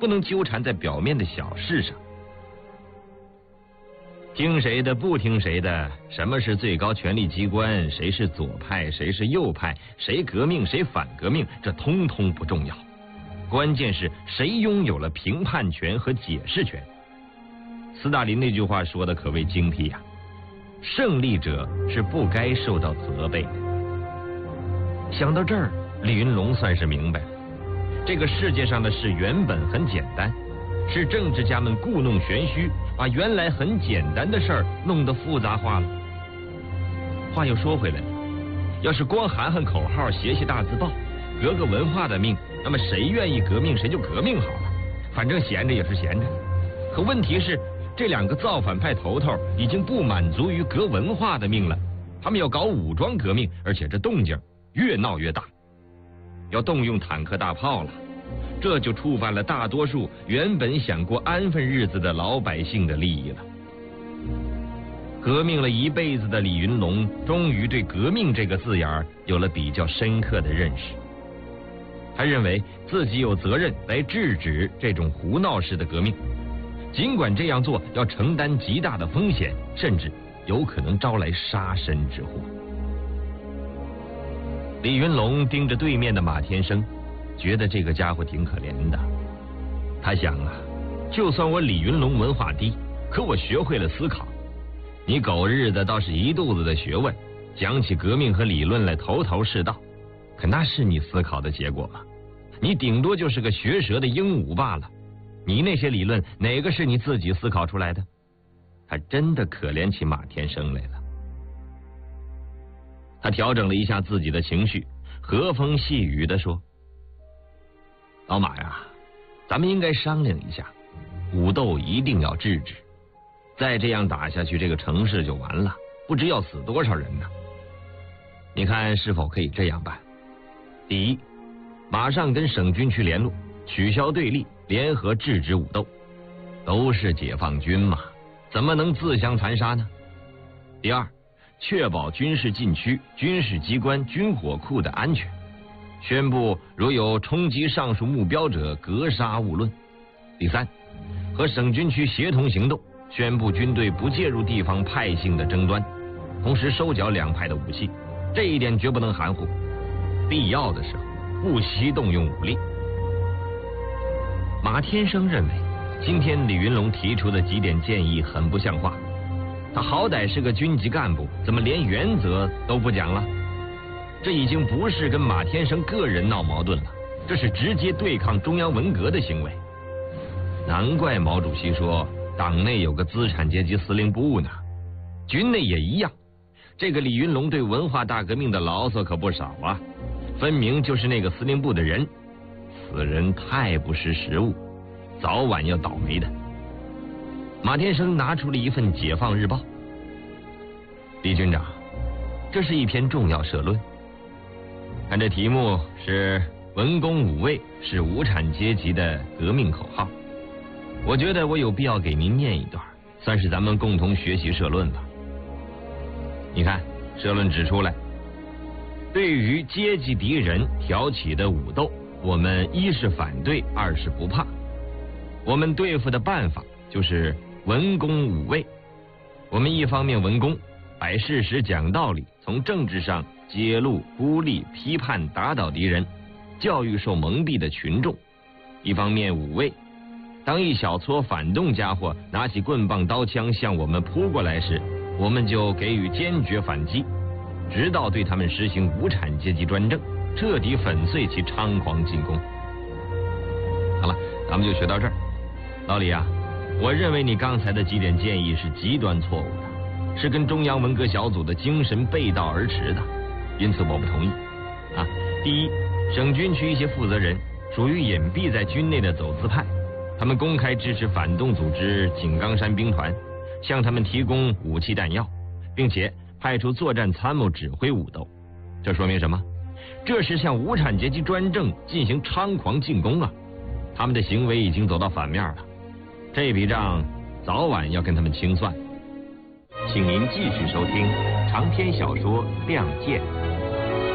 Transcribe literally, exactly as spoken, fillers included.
不能纠缠在表面的小事上。听谁的不听谁的，什么是最高权力机关，谁是左派谁是右派，谁革命谁反革命，这通通不重要，关键是谁拥有了评判权和解释权。斯大林那句话说的可谓精辟呀、啊，胜利者是不该受到责备的。想到这儿，李云龙算是明白了，这个世界上的事原本很简单，是政治家们故弄玄虚，把原来很简单的事儿弄得复杂化了。话又说回来了，要是光喊喊口号，写写大字报，革个文化的命，那么谁愿意革命谁就革命好了，反正闲着也是闲着。可问题是，这两个造反派头头已经不满足于革文化的命了，他们要搞武装革命，而且这动静越闹越大，要动用坦克大炮了。这就触犯了大多数原本想过安分日子的老百姓的利益了。革命了一辈子的李云龙，终于对革命这个字眼有了比较深刻的认识。他认为自己有责任来制止这种胡闹式的革命，尽管这样做要承担极大的风险，甚至有可能招来杀身之祸。李云龙盯着对面的马天生，觉得这个家伙挺可怜的。他想啊，就算我李云龙文化低，可我学会了思考。你狗日的倒是一肚子的学问，讲起革命和理论来头头是道，可那是你思考的结果吗？你顶多就是个学舌的鹦鹉罢了。你那些理论哪个是你自己思考出来的？他真的可怜起马天生来了。他调整了一下自己的情绪，和风细雨地说：老马呀，咱们应该商量一下，武斗一定要制止，再这样打下去，这个城市就完了，不知要死多少人呢。你看是否可以这样办？第一，马上跟省军区联络，取消对立，联合制止武斗。都是解放军嘛，怎么能自相残杀呢？第二，确保军事禁区、军事机关、军火库的安全，宣布如有冲击上述目标者，格杀勿论。第三，和省军区协同行动，宣布军队不介入地方派性的争端，同时收缴两派的武器，这一点绝不能含糊，必要的时候不惜动用武力。马天生认为，今天李云龙提出的几点建议很不像话。他好歹是个军级干部，怎么连原则都不讲了？这已经不是跟马天生个人闹矛盾了，这是直接对抗中央文革的行为。难怪毛主席说党内有个资产阶级司令部呢，军内也一样。这个李云龙对文化大革命的牢骚可不少啊，分明就是那个司令部的人。此人太不识时务，早晚要倒霉的。马天生拿出了一份《解放日报》，李军长，这是一篇重要社论，看这题目是文工武卫是无产阶级的革命口号，我觉得我有必要给您念一段，算是咱们共同学习社论吧。你看，社论指出来，对于阶级敌人挑起的武斗，我们一是反对，二是不怕。我们对付的办法就是文攻武卫。我们一方面文攻，摆事实讲道理，从政治上揭露孤立批判打倒敌人，教育受蒙蔽的群众；一方面武卫，当一小撮反动家伙拿起棍棒刀枪向我们扑过来时，我们就给予坚决反击，直到对他们实行无产阶级专政，彻底粉碎其猖狂进攻。好了，咱们就学到这儿。老李啊，我认为你刚才的几点建议是极端错误的，是跟中央文革小组的精神背道而驰的，因此我不同意。啊，第一，省军区一些负责人属于隐蔽在军内的走资派，他们公开支持反动组织井冈山兵团，向他们提供武器弹药，并且派出作战参谋指挥武斗。这说明什么？这是向无产阶级专政进行猖狂进攻啊！他们的行为已经走到反面了，这笔账早晚要跟他们清算。请您继续收听长篇小说《亮剑》。